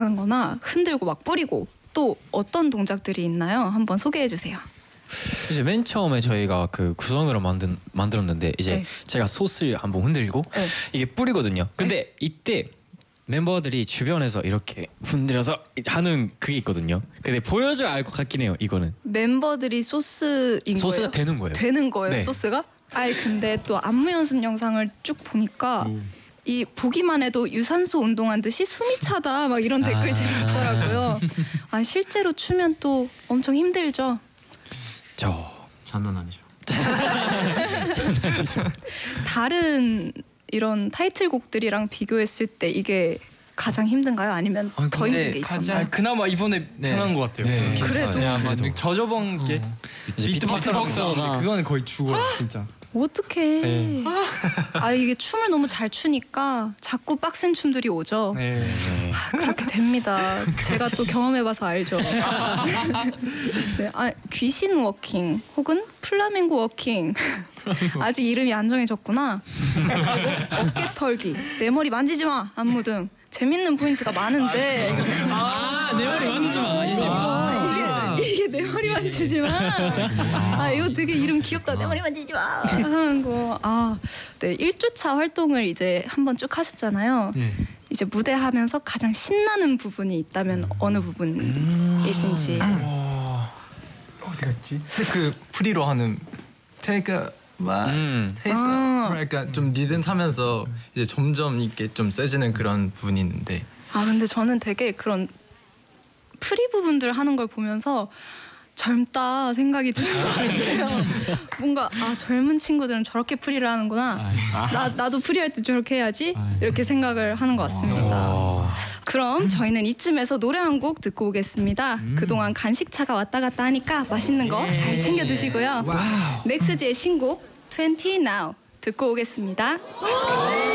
하는 거나 흔들고 막 뿌리고 또 어떤 동작들이 있나요? 한번 소개해 주세요. 이제 맨 처음에 저희가 그 구성으로 만들었는데 이제 네. 제가 소스를 한번 흔들고 네. 이게 뿌리거든요. 근데 이때 멤버들이 주변에서 이렇게 흔들어서 하는 그게 있거든요. 근데 보여줘야 알 것 같긴 해요. 이거는 멤버들이 소스인 소스가 거예요? 되는 거예요. 되는 거예요, 네. 소스가? 아니 근데 또 안무 연습 영상을 쭉 보니까 이 보기만 해도 유산소 운동한 듯이 숨이 차다 막 이런 댓글들이 있더라고요. 아 실제로 추면 또 엄청 힘들죠. 장난 아니죠. 다른 이런 타이틀곡들이랑 비교했을 때 이게 가장 힘든가요? 아니면 더 힘든 게 있었나요? 그나마 이번에 편한 것 같아요. 네. 그래도 맞아. 저저번 게 비트박스가 그거는 거의 죽어요, 진짜. 어떡해. 네. 아 이게 춤을 너무 잘 추니까 자꾸 빡센 춤들이 오죠. 네. 그렇게 됩니다. 제가 또 경험해봐서 알죠. 네, 귀신 워킹 혹은 플라멩고 워킹. 아직 이름이 안 정해졌구나. 그리고 어깨 털기, 내 머리 만지지 마 안무 등 재밌는 포인트가 많은데 내 머리 만지지 마. 이게 내 머리 만지지 마. 이거 되게 이름 귀엽다. 내 머리 만지지 마. 하는 거. 네 1주차 활동을 이제 한번 쭉 하셨잖아요. 네. 이제 무대하면서 가장 신나는 부분이 있다면 어느 부분이신지. 어디 갔지? 그 프리로 하는 Take a Taste. 그러니까 좀 리듬 타면서 이제 점점 이렇게 좀 세지는 그런 부분이 있는데. 근데 저는 되게 그런 프리 부분들 하는 걸 보면서 젊다 생각이 들어요. 뭔가 젊은 친구들은 저렇게 프리를 하는구나. 나도 프리할 때 저렇게 해야지. 이렇게 생각을 하는 것 같습니다. 그럼 저희는 이쯤에서 노래 한 곡 듣고 오겠습니다. 그동안 간식차가 왔다 갔다 하니까 맛있는 거 잘 챙겨 드시고요. 넥스지의 신곡 20 Now 듣고 오겠습니다.